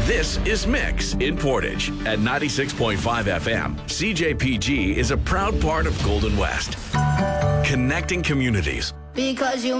This is Mix in Portage at 96.5 FM. CJPG is a proud part of Golden West, connecting communities. Because you